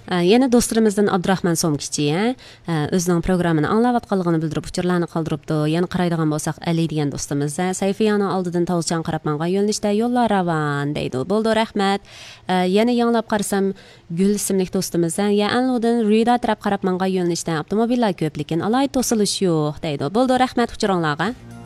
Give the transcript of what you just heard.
Yana do'stlarimizdan Abdurahmon Somkichi o'zining programmani anglayotganligini bildirib uchurlarni qoldiribdi. Yana qaraydigan bo'lsak, Ali degan do'stimiz sayfiyani oldidan Tavchan qarab menga yo'lnishda yo'llar ravan deydi. Bo'ldi, rahmat. Yana yanglab qarasam Gul ismli do'stimiz Anludan Rida taraf qarab menga yo'lnishda avtomobillar ko'p, lekin alayda to'silish yo'q deydi. Bo'ldi, rahmat uchuringlarga.